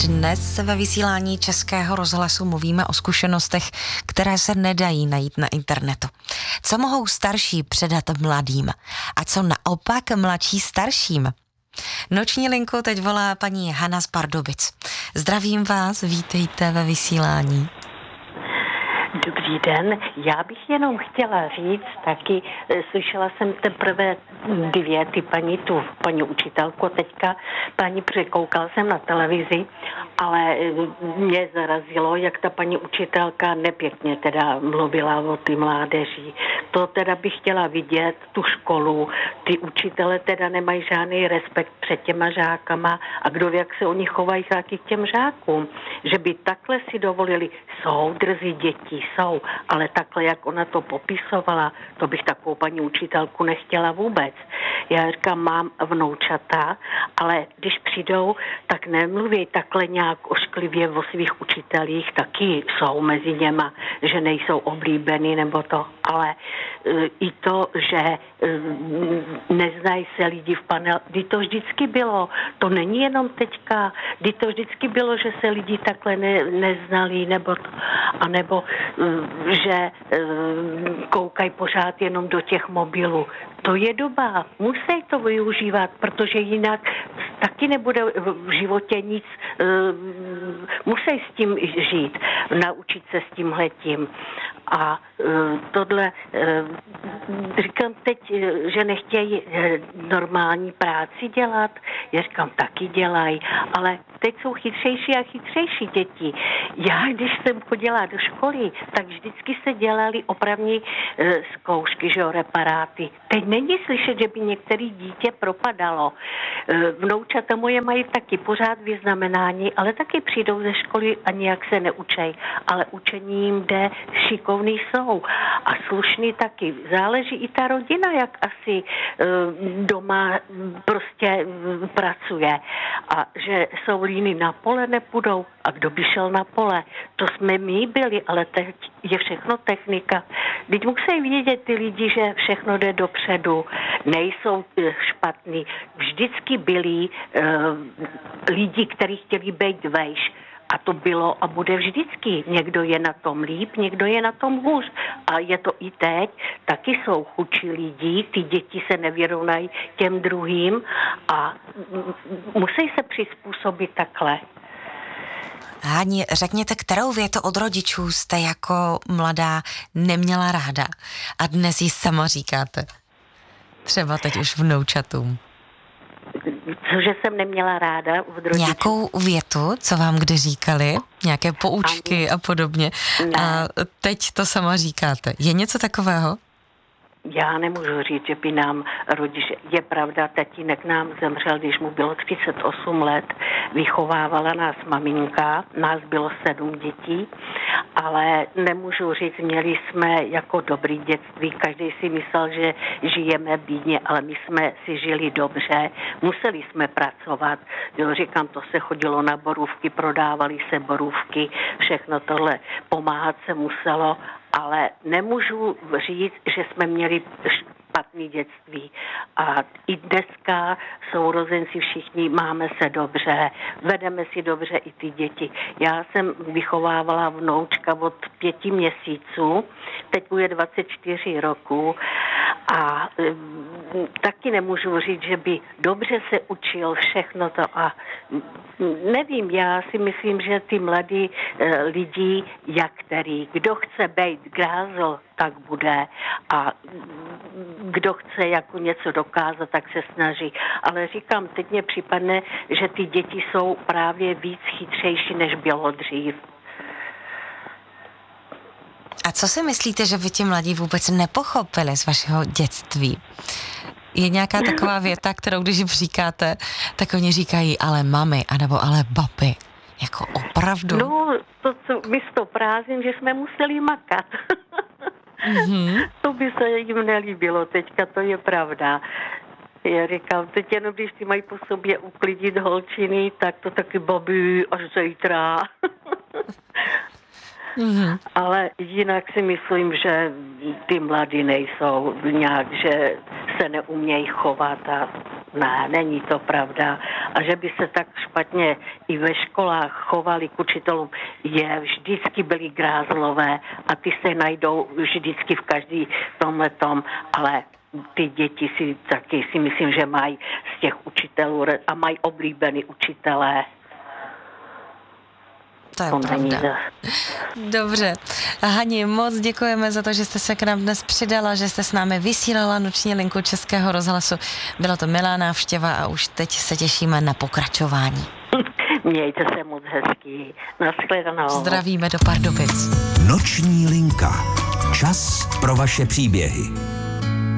Dnes ve vysílání Českého rozhlasu mluvíme o zkušenostech, které se nedají najít na internetu. Co mohou starší předat mladým a co naopak mladší starším? Noční linku teď volá paní Hana z Pardubic. Zdravím vás, vítejte ve vysílání. Dobrý den, já bych jenom chtěla říct taky, slyšela jsem teprve dvě ty paní učitelku teďka, překoukal jsem na televizi, ale mě zarazilo, jak ta paní učitelka nepěkně teda mluvila o ty mládeži. To teda bych chtěla vidět, tu školu, ty učitele teda nemají žádný respekt před těma žákama a kdo ví, jak se oni chovají taky k těm žákům, že by takhle si dovolili, jsou drzí děti, jsou, ale takhle, jak ona to popisovala, to bych takovou paní učitelku nechtěla vůbec. Já říkám, mám vnoučata, ale když přijdou, tak nemluví takhle nějak ošklivě o svých učitelích, taky jsou mezi něma, že nejsou oblíbení nebo to, ale i to, že neznají se lidi v panelu, kdy to vždycky bylo, to není jenom teďka, kdy to vždycky bylo, že se lidi takhle neznali, nebo to, anebo že koukají pořád jenom do těch mobilů. To je doba, musí to využívat, protože jinak taky nebude v životě nic, musí s tím žít, naučit se s tímhletím. A tohle, říkám teď, že nechtějí normální práci dělat, já říkám, taky dělají, ale teď jsou chytřejší a chytřejší děti. Já, když jsem chodila do školy, tak vždycky se dělali opravní zkoušky, že jo, reparáty. Teď není slyšet, že by některé dítě propadalo. Vnoučata moje mají taky pořád vyznamenání, ale taky přijdou ze školy a nějak se neučej. Ale učení jim jde, šikovný jsou. A slušný taky. Záleží i ta rodina, jak asi doma prostě pracuje. A že jsou líny na pole, nepůjdou. A kdo by šel na pole? To jsme my byli, ale teď je všechno technika. Teď musí vědět ty lidi, že všechno jde dopředu. Nejsou špatní. Vždycky byli lidi, kteří chtěli být vejš. A to bylo a bude vždycky. Někdo je na tom líp, někdo je na tom hůř. A je to i teď. Taky jsou chudší lidi, ty děti se nevyrovnají těm druhým a musí se přizpůsobit takhle. Hani, řekněte, kterou větu od rodičů jste jako mladá neměla ráda a dnes ji sama říkáte? Třeba teď už vnoučatům. Cože jsem neměla ráda od rodičů? Nějakou větu, co vám kdy říkali? Nějaké poučky a podobně. Ne. A teď to sama říkáte. Je něco takového? Já nemůžu říct, že by nám rodiče, je pravda, tatínek nám zemřel, když mu bylo 38 let, vychovávala nás maminka, nás bylo 7 dětí, ale nemůžu říct, měli jsme jako dobrý dětství, každý si myslel, že žijeme bídně, ale my jsme si žili dobře, museli jsme pracovat, jo, říkám, to se chodilo na borůvky, prodávali se borůvky, všechno tohle, pomáhat se muselo, ale nemůžu říct, že jsme měli špatný dětství. A i dneska sourozenci všichni máme se dobře, vedeme si dobře i ty děti. Já jsem vychovávala vnoučka od 5 měsíců, teď mu je 24 roku a taky nemůžu říct, že by dobře se učil všechno to a nevím, já si myslím, že ty mladí lidi, kdo chce být grázl, tak bude a kdo chce jako něco dokázat, tak se snaží. Ale říkám, teď mě připadne, že ty děti jsou právě víc chytřejší, než bylo dřív. A co si myslíte, že by ti mladí vůbec nepochopili z vašeho dětství? Je nějaká taková věta, kterou když jim říkáte, tak oni říkají, ale mami, anebo ale babi. Jako opravdu? No, to, co místo prázdnin, že jsme museli makat. Mm-hmm. To by se jim nelíbilo teďka, to je pravda. Já říkám, teď jenom když si mají po sobě uklidit holčiny, tak to taky babi až zítra. Mm-hmm. Ale jinak si myslím, že ty mladí nejsou nějak, že se neumějí chovat a Ne, není to pravda. A že by se tak špatně i ve školách chovali k učitelům, vždycky byli grázlové a ty se najdou vždycky v každý tomhletom, ale ty děti si myslím, že mají z těch učitelů a mají oblíbený učitelé. To je pravda. Dobře. Hani, moc děkujeme za to, že jste se k nám dnes přidala, že jste s námi vysílala noční linku Českého rozhlasu. Byla to milá návštěva a už teď se těšíme na pokračování. Mějte se moc hezký. Nashledanou. Zdravíme do Pardubic. Noční linka. Čas pro vaše příběhy.